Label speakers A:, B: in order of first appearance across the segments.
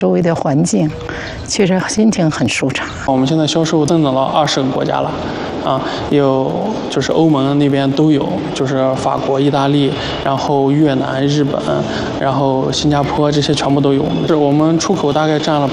A: 周围的环境，其实心情很舒畅。
B: 我们现在销售增长到20个国家了，有就是欧盟那边都有，就是法国、意大利，然后越南、日本，然后新加坡这些全部都有。我们出口大概占了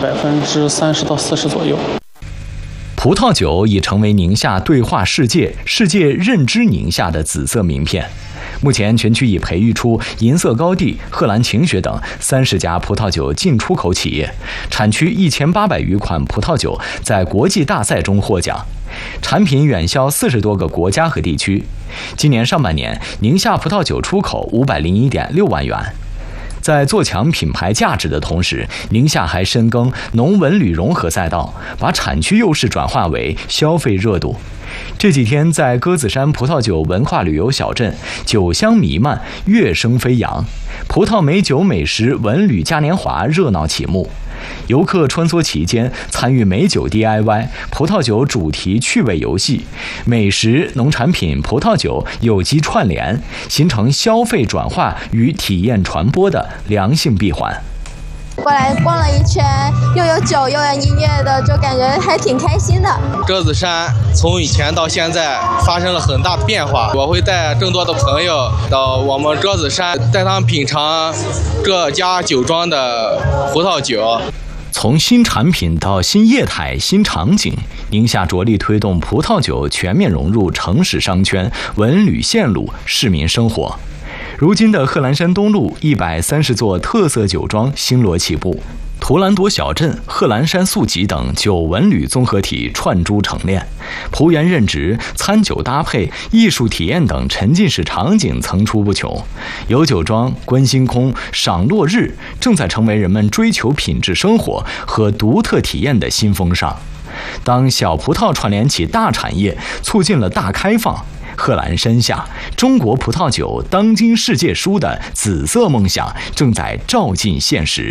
B: 30%到40%左右。
C: 葡萄酒已成为宁夏对话世界、世界认知宁夏的紫色名片。目前，全区已培育出银色高地、贺兰晴雪等30家葡萄酒进出口企业，产区1800余款葡萄酒在国际大赛中获奖，产品远销40多个国家和地区。今年上半年，宁夏葡萄酒出口501.6万元。在做强品牌价值的同时，宁夏还深耕农文旅融合赛道，把产区优势转化为消费热度。这几天，在鸽子山葡萄酒文化旅游小镇，酒香弥漫，乐声飞扬，葡萄美酒美食文旅嘉年华热闹启幕。游客穿梭其间，参与美酒 DIY、葡萄酒主题趣味游戏、美食、农产品、葡萄酒有机串联，形成消费转化与体验传播的良性闭环。
D: 过来逛了一圈，又有酒又有音乐的，就感觉还挺开心的。
E: 鸽子山从以前到现在发生了很大的变化，我会带更多的朋友到我们鸽子山，带他们品尝各家酒庄的葡萄酒。
C: 从新产品到新业态、新场景，宁夏着力推动葡萄酒全面融入城市商圈、文旅线路、市民生活。如今的贺兰山东路130座特色酒庄星罗棋布，图兰朵小镇、贺兰山素集等酒文旅综合体串珠成链，葡园任职、餐酒搭配、艺术体验等沉浸式场景层出不穷。有酒庄、观星空、赏落日正在成为人们追求品质生活和独特体验的新风尚。当小葡萄串联起大产业，促进了大开放，贺兰山下中国葡萄酒当今世界书的紫色梦想正在照进现实。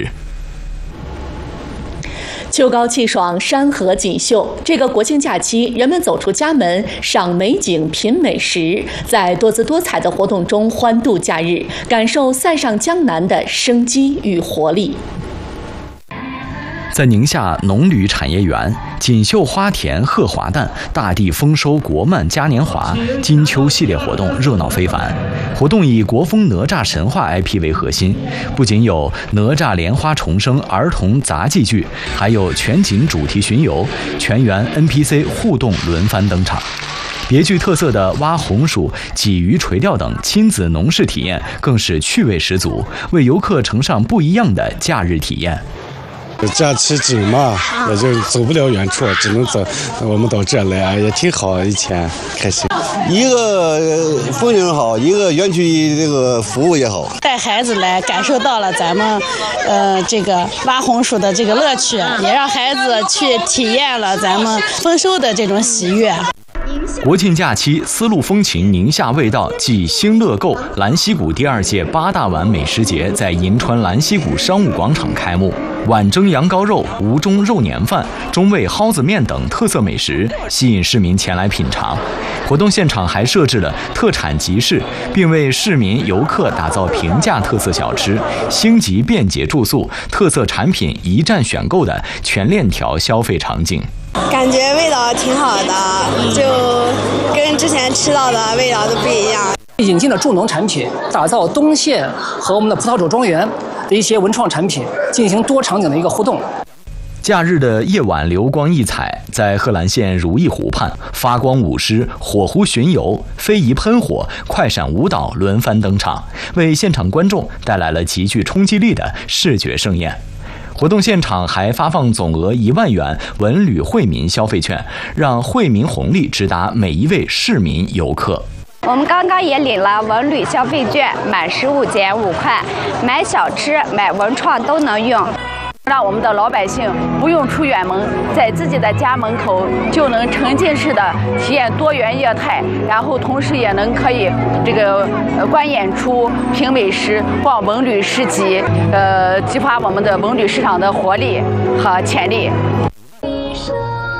F: 秋高气爽，山河锦绣。这个国庆假期，人们走出家门，赏美景，品美食，在多姿多彩的活动中欢度假日，感受塞上江南的生机与活力。
C: 在宁夏农旅产业园，锦绣花田贺华诞，大地丰收国漫嘉年华金秋系列活动热闹非凡。活动以国风哪吒神话 IP 为核心，不仅有哪吒莲花重生儿童杂技剧，还有全景主题巡游，全员 NPC 互动轮番登场。别具特色的挖红薯、鲫鱼垂钓等亲子农事体验更是趣味十足，为游客呈上不一样的假日体验。
G: 假期紧嘛，也就走不了远处，只能走。我们到这来也挺好，以前开心。
H: 一个风景好，一个园区这个服务也好。
I: 带孩子来，感受到了咱们这个挖红薯的这个乐趣，也让孩子去体验了咱们丰收的这种喜悦。
C: 国庆假期，丝路风情宁夏味道暨兴乐购兰溪谷第2届8大碗美食节在银川兰溪谷商务广场开幕。碗蒸羊羔肉、吴中肉年饭、中味蒿子面等特色美食吸引市民前来品尝。活动现场还设置了特产集市，并为市民游客打造平价特色小吃、星级便捷住宿、特色产品一站选购的全链条消费场景。
D: 感觉味道挺好的，就跟之前吃到的味道都不一样。
J: 引进了助农产品，打造东县和我们的葡萄酒庄园的一些文创产品，进行多场景的一个互动。
C: 假日的夜晚流光溢彩，在贺兰县如意湖畔，发光舞狮、火狐巡游、非遗喷火、快闪舞蹈轮番登场，为现场观众带来了极具冲击力的视觉盛宴。活动现场还发放总额1万元文旅惠民消费券，让惠民红利直达每一位市民游客。
K: 我们刚刚也领了文旅消费券，满15减5块，买小吃、买文创都能用，让我们的老百姓不用出远门，在自己的家门口就能沉浸式的体验多元业态，然后同时也能可以这个观演出、品美食、逛文旅市集，激发我们的文旅市场的活力和潜力。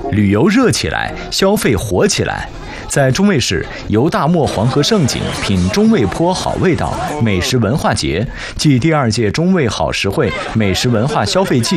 C: 旅游热起来，消费火起来。在中卫市，游大漠黄河胜景，品中卫坡好味道美食文化节暨第2届中卫好食会美食文化消费季